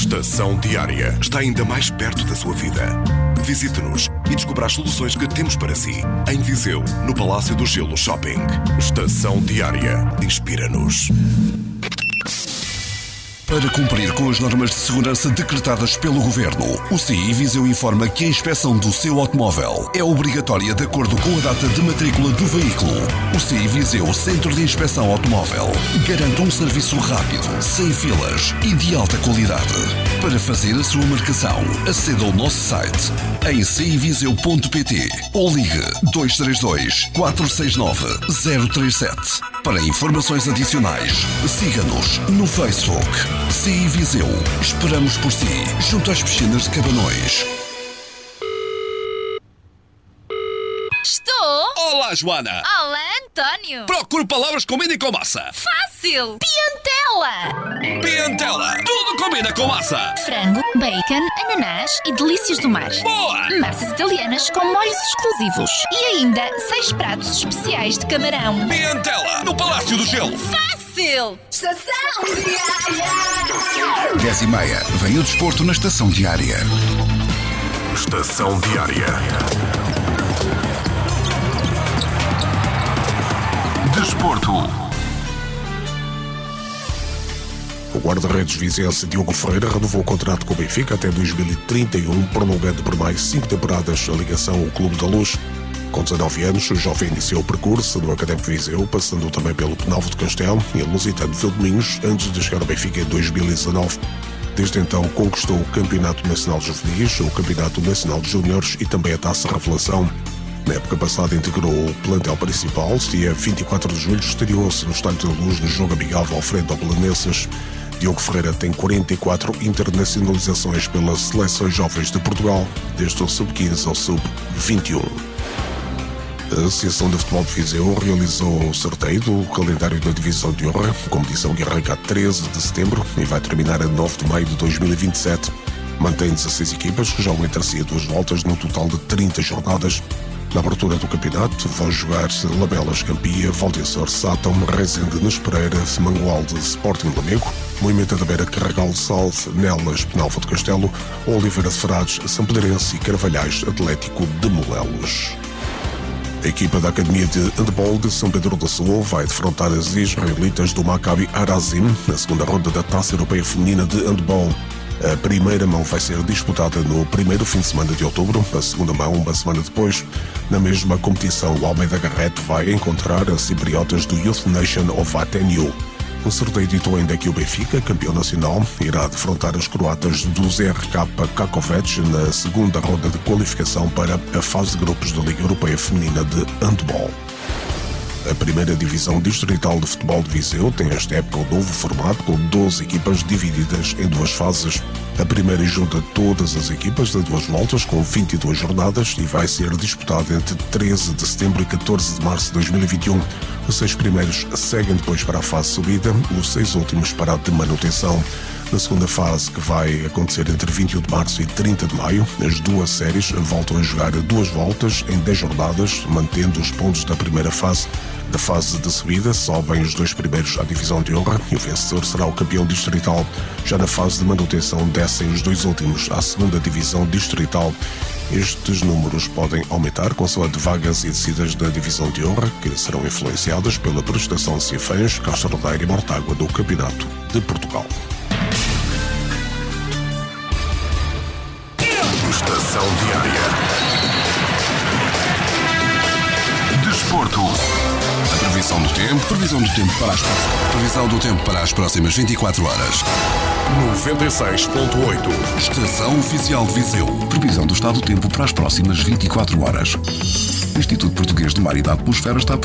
Estação Diária está ainda mais perto da sua vida. Visite-nos e descubra as soluções que temos para si. Em Viseu, no Palácio do Gelo Shopping. Estação Diária. Inspira-nos. Para cumprir com as normas de segurança decretadas pelo Governo, o CI Viseu informa que a inspeção do seu automóvel é obrigatória de acordo com a data de matrícula do veículo. O CI Viseu Centro de Inspeção Automóvel garante um serviço rápido, sem filas e de alta qualidade. Para fazer a sua marcação, aceda ao nosso site em civiseu.pt ou ligue 232 469 037. Para informações adicionais, siga-nos no Facebook. CI Viseu. Esperamos por si, junto às piscinas de Cabanões. Estou? Olá, Joana! Olá, António! Procuro palavras que combinem com massa. Fácil! Piantela! Piantela! Tudo combina com massa! Frango, bacon, ananás e delícias do mar. Boa! Massas italianas com molhos exclusivos. E ainda 6 pratos especiais de camarão. Piantela! No Palácio do Gelo! Fácil! Estação Diária. 10h30. Vem o desporto na Estação Diária. Estação Diária. Desporto. O guarda-redes viziense Diogo Ferreira renovou o contrato com o Benfica até 2031, prolongando por mais 5 temporadas a ligação ao Clube da Luz. Com 19 anos, o jovem iniciou o percurso no Académico Viseu, passando também pelo Penalvo de Castelo e o Lusitano de Vildomingos, antes de chegar ao Benfica em 2019. Desde então, conquistou o Campeonato Nacional de Juvenis, o Campeonato Nacional de Júniores e também a Taça Revelação. Na época passada integrou o plantel principal. Dia 24 de julho estreou-se no Estádio da Luz no jogo amigável ao frente ao Belenenses. Diogo Ferreira tem 44 internacionalizações pelas seleções jovens de Portugal, desde o Sub-15 ao Sub-21. A Associação de Futebol de Viseu realizou um sorteio do calendário da Divisão de Honra, competição que arranca a 13 de setembro e vai terminar a 9 de maio de 2027. Mantém 16 equipas que jogam entre si a 2 voltas, num total de 30 jornadas. Na abertura do campeonato vão jogar Lamelas Campia, Valdecor Sátão, Rezende Nespereira, Mangualde Sporting Lamego, Moimenta da Beira Carregal de Sal, Nelas Penalva de Castelo, Oliveira de Frades, São Pedrense e Carvalhais Atlético de Molelos. A equipa da Academia de Handball de São Pedro do Sul vai defrontar as israelitas do Maccabi Harazim na segunda ronda da Taça Europeia Feminina de Handball. A primeira mão vai ser disputada no primeiro fim de semana de outubro, a segunda mão uma semana depois. Na mesma competição, o Almeida Garrett vai encontrar as cipriotas do Youth Nation of Ateneu. O sorteio ditou ainda que o Benfica, campeão nacional, irá defrontar os croatas do ZRK Kakovec na segunda ronda de qualificação para a fase de grupos da Liga Europeia Feminina de Handball. A primeira divisão distrital de futebol de Viseu tem esta época um novo formato com 12 equipas divididas em 2 fases. A primeira junta todas as equipas de 2 voltas com 22 jornadas e vai ser disputada entre 13 de setembro e 14 de março de 2021. Os 6 primeiros seguem depois para a fase de subida, os 6 últimos para a de manutenção. Na segunda fase, que vai acontecer entre 21 de março e 30 de maio, as 2 séries voltam a jogar 2 voltas em 10 jornadas, mantendo os pontos da primeira fase. Da fase de subida, sobem os 2 primeiros à divisão de honra e o vencedor será o campeão distrital. Já na fase de manutenção, descem os 2 últimos à segunda divisão distrital. Estes números podem aumentar consoante vagas e descidas da divisão de honra, que serão influenciadas pela prestação de Sinfãs, Castro Daire e Mortágua do Campeonato de Portugal. Estação Diária. Desporto. Previsão do tempo para as próximas 24 horas. 96.8. Estação Oficial de Viseu. Previsão do estado do tempo para as próximas 24 horas. O Instituto Português do Mar e da Atmosfera está